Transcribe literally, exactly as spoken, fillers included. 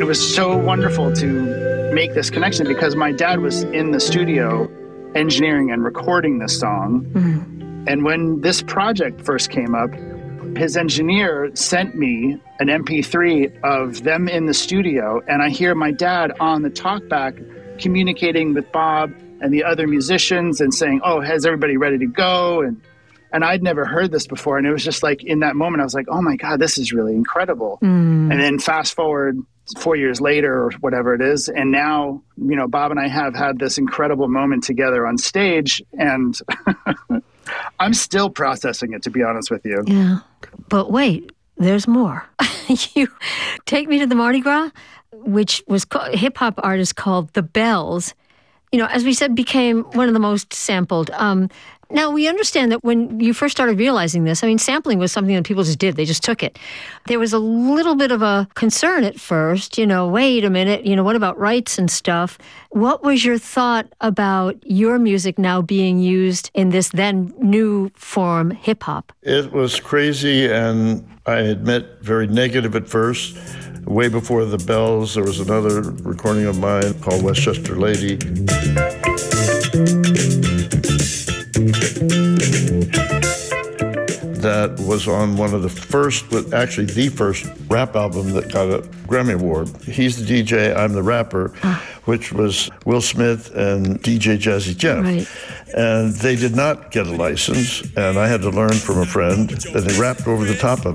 it was so wonderful to make this connection because my dad was in the studio engineering and recording this song. Mm-hmm. And when this project first came up, his engineer sent me an M P three of them in the studio, and I hear my dad on the talkback communicating with Bob and the other musicians and saying, oh, has everybody ready to go? And and I'd never heard this before. And it was just like, in that moment, I was like, oh my God, this is really incredible. Mm. And then fast forward four years later or whatever it is. And now, you know, Bob and I have had this incredible moment together on stage, and I'm still processing it, to be honest with you. Yeah. But wait, there's more. You Take Me to the Mardi Gras, which was a hip-hop artist called The Bells, you know, as we said, became one of the most sampled. Um, now, we understand that when you first started realizing this, I mean, sampling was something that people just did. They just took it. There was a little bit of a concern at first, you know, wait a minute, you know, what about rights and stuff? What was your thought about your music now being used in this then new form, hip-hop? It was crazy, and I admit, very negative at first. Way before the Bells, there was another recording of mine called Westchester Lady. That was on one of the first, actually the first rap album that got a Grammy Award. He's the D J, I'm the rapper, ah. which was Will Smith and D J Jazzy Jeff. Right. And they did not get a license, and I had to learn from a friend, and they rapped over the top of it.